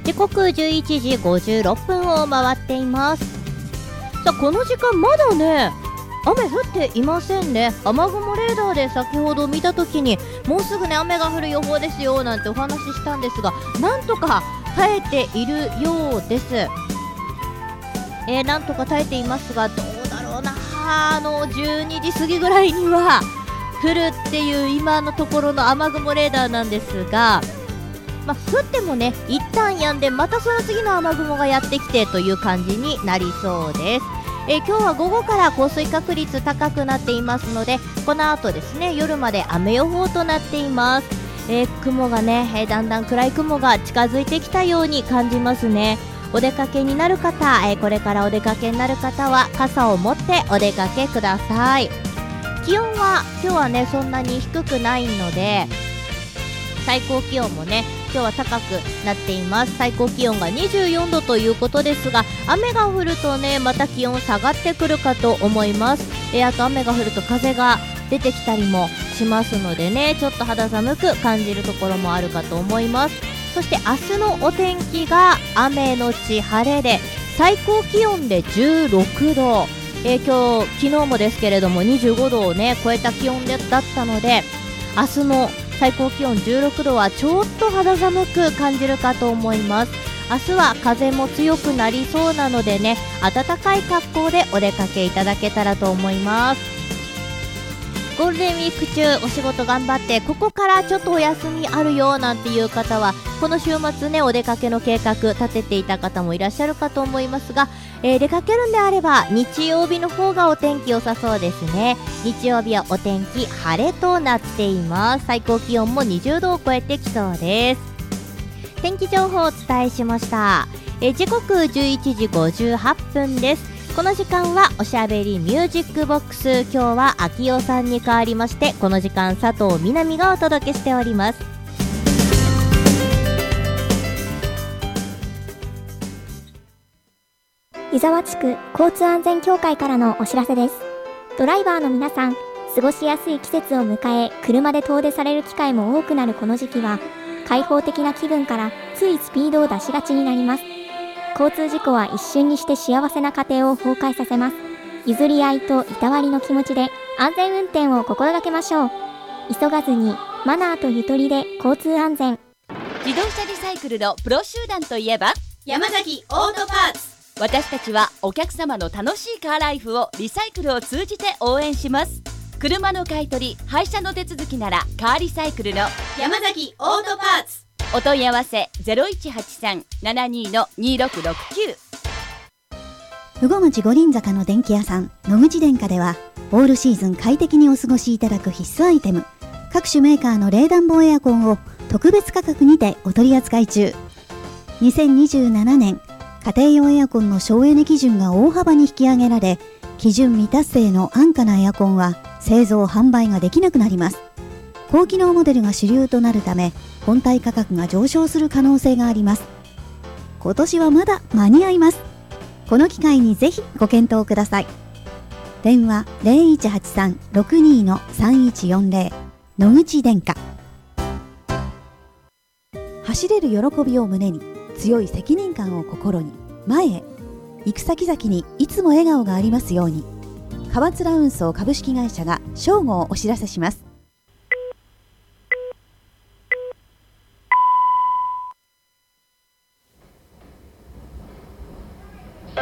時刻11時56分を回っています。さあこの時間まだね雨降っていませんね。雨雲レーダーで先ほど見たときにもうすぐね雨が降る予報ですよなんてお話ししたんですが、なんとか耐えているようです。なんとか耐えていますが、どうだろうな、12時過ぎぐらいには降るっていう今のところの雨雲レーダーなんですが、降ってもね一旦止んでまたその次の雨雲がやってきてという感じになりそうです。今日は午後から降水確率高くなっていますので、この後ですね夜まで雨予報となっています。雲がね、だんだん暗い雲が近づいてきたように感じますね。お出かけになる方、これからお出かけになる方は傘を持ってお出かけください。気温は今日はねそんなに低くないので、最高気温もね今日は高くなっています。最高気温が24度ということですが、雨が降るとねまた気温下がってくるかと思います。あと雨が降ると風が出てきたりもしますのでね、ちょっと肌寒く感じるところもあるかと思います。そして明日のお天気が雨のち晴れで、最高気温で16度、今日昨日もですけれども25度をね超えた気温だったので、明日の最高気温16度はちょっと肌寒く感じるかと思います。明日は風も強くなりそうなのでね、暖かい格好でお出かけいただけたらと思います。ゴールデンウィーク中お仕事頑張ってここからちょっとお休みあるよなんていう方は、この週末ねお出かけの計画立てていた方もいらっしゃるかと思いますが、出かけるんであれば日曜日の方がお天気良さそうですね。日曜日はお天気晴れとなっています。最高気温も20度を超えてきそうです。天気情報をお伝えしました。時刻11時58分です。この時間はおしゃべりミュージックボックス、今日は秋代さんに代わりまして、この時間佐藤みなみがお届けしております。 湯沢地区交通安全協会からのお知らせです。ドライバーの皆さん、過ごしやすい季節を迎え、車で遠出される機会も多くなるこの時期は、開放的な気分からついスピードを出しがちになります。交通事故は一瞬にして幸せな家庭を崩壊させます。譲り合いといたわりの気持ちで安全運転を心がけましょう。急がずにマナーとゆとりで交通安全。 自動車リサイクルのプロ集団といえば山崎オートパーツ。 私たちはお客様の楽しいカーライフをリサイクルを通じて応援します。車の買い取り、廃車の手続きならカーリサイクルの山崎オートパーツ。 お問い合わせ 0183-72-2669。 羽後町五輪坂の電気屋さん野口電化では、オールシーズン快適にお過ごしいただく必須アイテム、各種メーカーの冷暖房エアコンを特別価格にてお取り扱い中。2027年家庭用エアコンの省エネ基準が大幅に引き上げられ、基準未達成の安価なエアコンは製造販売ができなくなります。高機能モデルが主流となるため、本体価格が上昇する可能性があります。今年はまだ間に合います。この機会にぜひご検討ください。電話 0183-62-3140 野口電化。走れる喜びを胸に、強い責任感を心に、前へ行く先々にいつも笑顔がありますように。川津運送株式会社が正午をお知らせします。